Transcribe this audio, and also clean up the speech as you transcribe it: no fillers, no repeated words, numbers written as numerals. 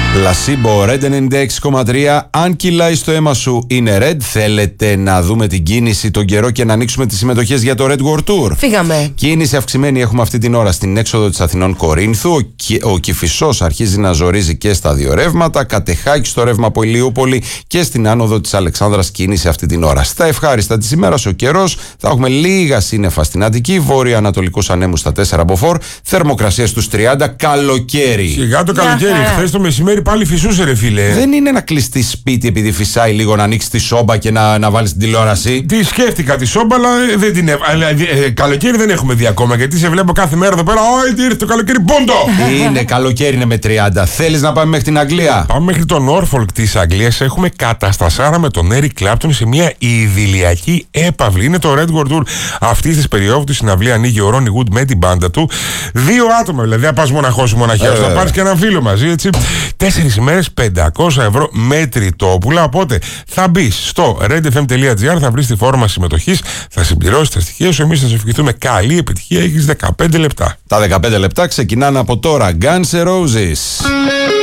Λασίμπο Red 96,3. Αν κυλάει στο αίμα σου είναι Red. Θέλετε να δούμε την κίνηση, τον καιρό και να ανοίξουμε τις συμμετοχές για το Red World Tour? Φύγαμε. Κίνηση αυξημένη έχουμε αυτή την ώρα στην έξοδο της Αθηνών Κορίνθου. Ο Κηφισός αρχίζει να ζορίζει και στα δύο ρεύματα. Κατεχάκη στο ρεύμα από Ηλιούπολη και στην άνοδο της Αλεξάνδρας κίνηση αυτή την ώρα. Στα ευχάριστα της ημέρας ο καιρός. Θα έχουμε λίγα σύννεφα στην Αττική. Βόρειο-ανατολικούς ανέμους στα 4 μποφόρ. Θερμοκρασίες στους 30. Καλοκαίρι. Σιγά το καλοκαίρι. Χθες το μεσημέρι πάλι φυσούσε, ρε φίλε. Δεν είναι να κλειστεί σπίτι επειδή φυσάει λίγο, να ανοίξει τη σόμπα και να βάλει την τηλεόραση. Τι σκέφτηκα τη σόμπα, αλλά δεν την καλοκαίρι δεν έχουμε δει ακόμα. Γιατί σε βλέπω κάθε μέρα εδώ πέρα. Ω, ήρθε το καλοκαίρι, πόντο! Είναι καλοκαίρι, είναι με 30. Θέλεις να πάμε μέχρι την Αγγλία? Πάμε μέχρι τον Νόρφολκ της Αγγλίας. Έχουμε καταστασάρα με τον Έρικ Κλάπτον σε μια ιδηλιακή έπαυλη. Είναι το Red World Tour αυτή τη περίοδου. Τη συναυλία ανοίγει ο Ρόνι Wood με την μπάντα του. 2 άτομα δηλαδή. Δεν πα μοναχός ή μοναχιάς. Θα πάρει και έναν φίλο μαζί, έτσι. 4 ημέρες, 500 ευρώ μετρητόπουλα. Οπότε θα μπει στο redfm.gr, θα βρει τη φόρμα συμμετοχής, θα συμπληρώσει τα στοιχεία σου. Εμείς θα σε ευχηθούμε καλή επιτυχία. Έχεις 15 λεπτά. Τα 15 λεπτά ξεκινάνε από τώρα. Guns N' Roses.